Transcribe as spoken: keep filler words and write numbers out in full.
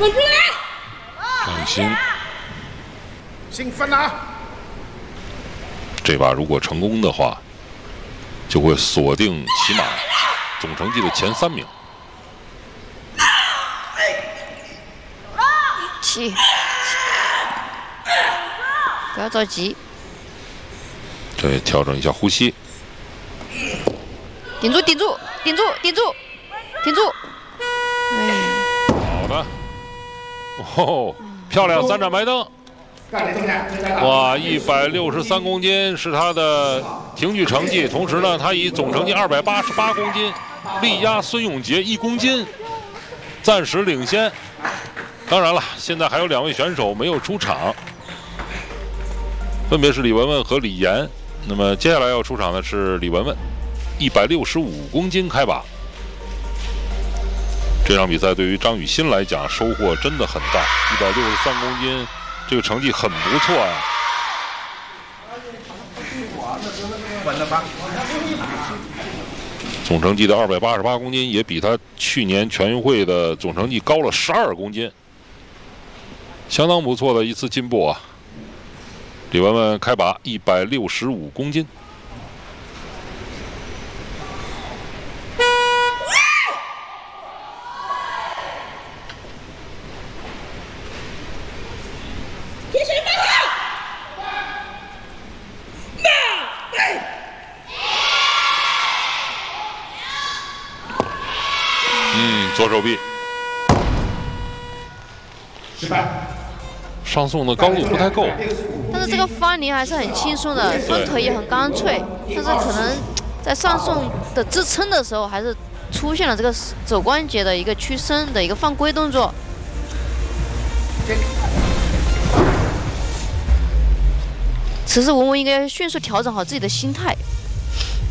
张雨欣， 兴奋啊！ 这把如果成功的话，就会锁定起码总成绩的前三名。 七，不要着急。 对，调整一下呼吸。 顶住，顶住，顶住，顶住，顶住！哎， 好的。哦，漂亮，三盏白灯。哇，一百六十三公斤是他的挺举成绩，同时呢，他以总成绩二百八十八公斤力压孙永杰一公斤，暂时领先。当然了，现在还有两位选手没有出场，分别是李雯雯和李岩。那么接下来要出场的是李雯雯，一百六十五公斤开把。这场比赛对于张雨欣来讲收获真的很大，一百六十三公斤，这个成绩很不错呀、啊。 稳了吧？ 总成绩的二百八十八公斤也比他去年全运会的总成绩高了十二公斤，相当不错的一次进步啊！李雯雯开把一百六十五公斤。嗯，左手臂。 失败。 上送的高度不太够， 但是这个发力还是很轻松的，分腿也很干脆，但是可能在上送的支撑的时候，还是出现了这个肘关节的一个屈伸的一个犯规动作。此时文文应该迅速调整好自己的心态。